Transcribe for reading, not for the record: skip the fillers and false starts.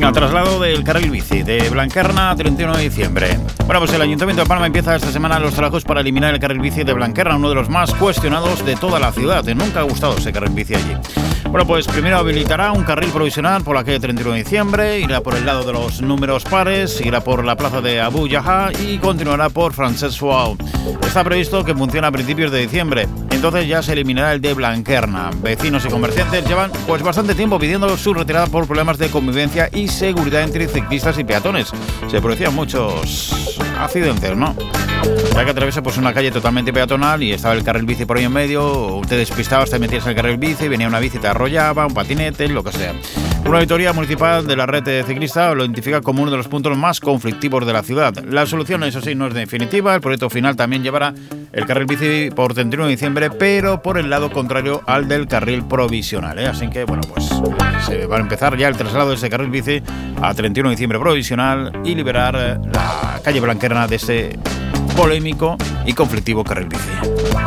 Venga, traslado del carril bici de Blanquerna a 31 de diciembre. Bueno, pues el Ayuntamiento de Palma empieza esta semana los trabajos para eliminar el carril bici de Blanquerna, uno de los más cuestionados de toda la ciudad. Nunca ha gustado ese carril bici allí. Bueno, pues primero habilitará un carril provisional por la calle 31 de diciembre, irá por el lado de los números pares, irá por la plaza de Abu Yahá y continuará por Francesc Suau. Está previsto que funcione a principios de diciembre. Entonces ya se eliminará el de Blanquerna. Vecinos y comerciantes llevan pues bastante tiempo pidiendo su retirada por problemas de convivencia y seguridad entre ciclistas y peatones. Se producían muchos accidentes, ¿no? Ya que atraviesa pues una calle totalmente peatonal y estaba el carril bici por ahí en medio, te despistabas, te metías en el carril bici, venía una bici, te arrollaba, un patinete, lo que sea. Una auditoría municipal de la red de ciclista lo identifica como uno de los puntos más conflictivos de la ciudad. La solución, eso sí, no es definitiva. El proyecto final también llevará el carril bici por 31 de diciembre, pero por el lado contrario al del carril provisional, ¿eh? Así que, bueno, pues se va a empezar ya el traslado de ese carril bici a 31 de diciembre provisional y liberar la calle Blanquerna de ese polémico y conflictivo carril bici.